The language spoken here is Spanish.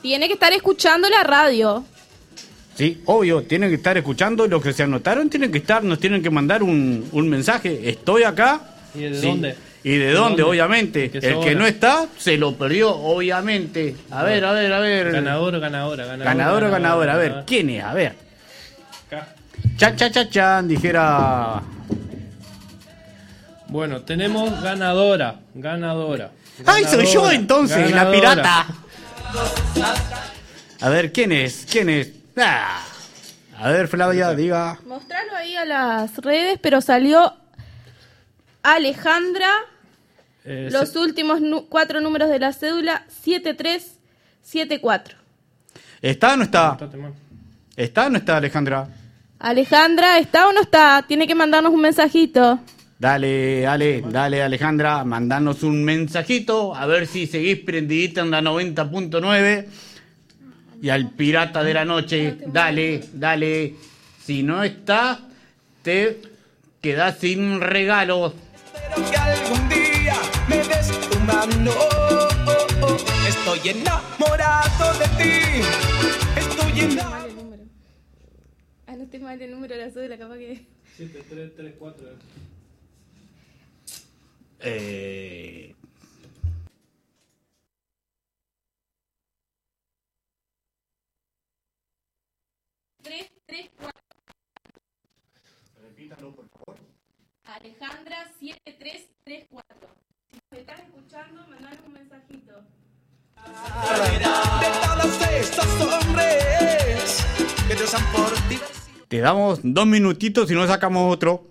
Tiene que estar escuchando la radio. Sí, obvio, tienen que estar escuchando. Los que se anotaron tienen que estar, nos tienen que mandar un mensaje. Estoy acá. ¿Y de dónde? ¿Y de dónde? Obviamente. El que no está, se lo perdió, obviamente. A ver. Ganador. Ganador. A ver, ¿quién es? A ver. Chan, dijera. Bueno, tenemos ganadora. ¡Ay, soy yo entonces, ganadora. la pirata! A ver, ¿quién es? Ah. A ver, Flavia, diga. Mostralo ahí a las redes, pero salió Alejandra. Los últimos 4 números de la cédula, 7374. ¿Está o no está? ¿Está o no está, Alejandra? Alejandra, ¿está o no está? Tiene que mandarnos un mensajito. Dale, Alejandra, mandanos un mensajito, a ver si seguís prendidita en la 90.9. Y al pirata de la noche, dale. Si no está, te quedás sin regalos. Espero que algún día me des tu mano. Estoy enamorado de ti. Estoy enamorado. No te mal el número de la cédula, capaz que... 7334. 334. Repítalo, por favor. Alejandra 7334. Si me estás escuchando, mandame un mensajito. De todos estos hombres que te usan por ti. Te damos 2 minutitos y no sacamos otro.